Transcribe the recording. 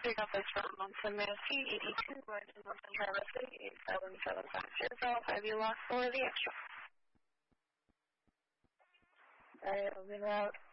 Pick up this from Monson Massey, 82, going to Monson Traverse City, 87750. Have you lost for the extra? Alright, I'll be out.